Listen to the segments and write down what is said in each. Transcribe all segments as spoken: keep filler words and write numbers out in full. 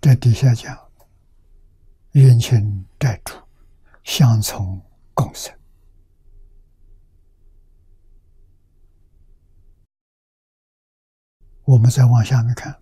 这底下讲冤亲债主相从共生。我们再往下面看，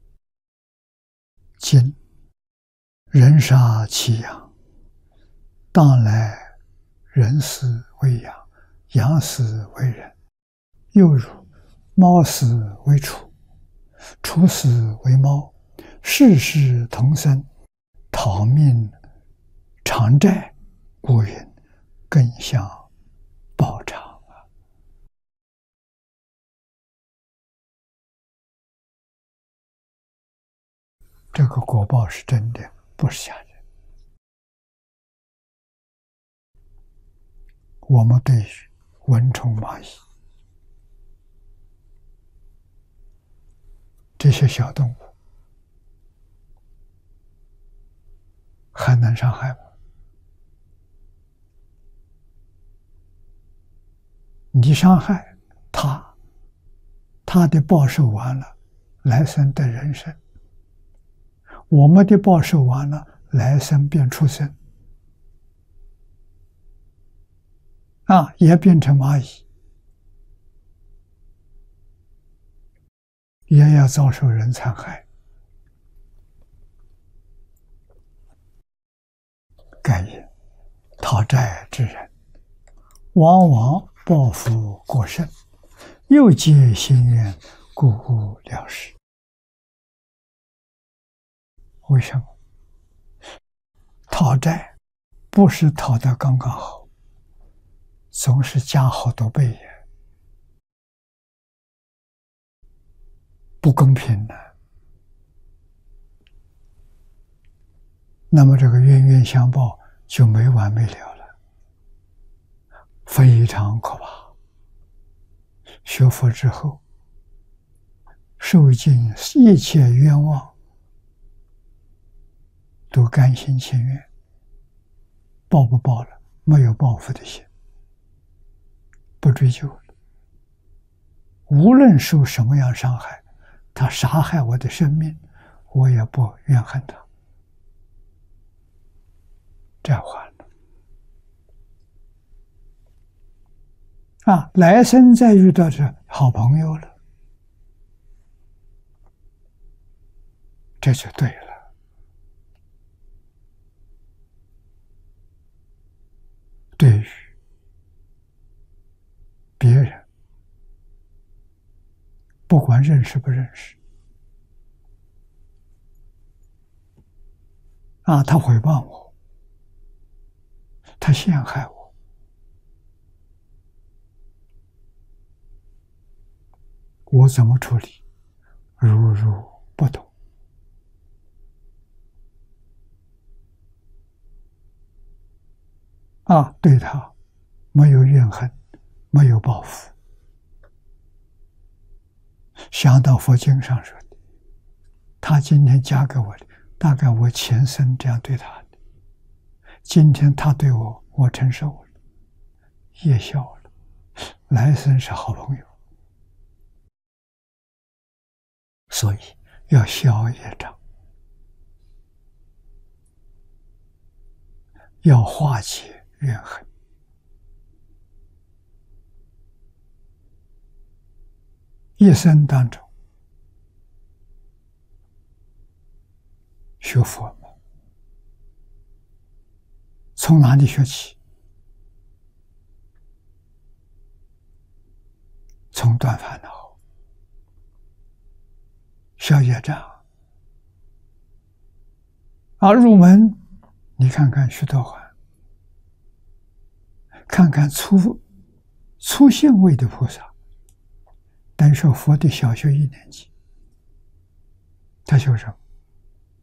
今人杀其羊，当来人死为羊，羊死为人。又如猫死为畜，畜死为猫，世世同生，讨命偿债，故云更相报偿啊。这个果报是真的，不是假的。我们对于蚊虫蚂蚁这些小动物还能伤害吗？你伤害它，它的报受完了，来生得人生；我们的报受完了，来生变畜生，啊，也变成蚂蚁，也要遭受人残害。盖言讨债之人，往往报复过甚，又结心愿，故无了时。为什么？讨债不是讨得刚刚好，总是加好多倍也，不公平的。那么这个冤冤相报就没完没了了，非常可怕。学佛之后，受尽一切冤枉，都甘心情愿，报不报了，没有报复的心，不追究了。无论受什么样伤害，他杀害我的生命，我也不怨恨他。这样还了啊！来生再遇到这好朋友了，这就对了。对于别人，不管认识不认识，啊，他诽谤我，他陷害我，我怎么处理？如如不懂。啊，对他没有怨恨，没有报复。想到佛经上说的，他今天嫁给我的，大概我前生这样对他的，今天他对我，我承受了，业消了，来生是好朋友，所以要消业障，要化解怨恨。一生当中学佛门，从哪里学起？从断烦恼、消业障。而入门，你看看须陀洹，看看初初信位的菩萨，等于说佛的小学一年级，他修什么？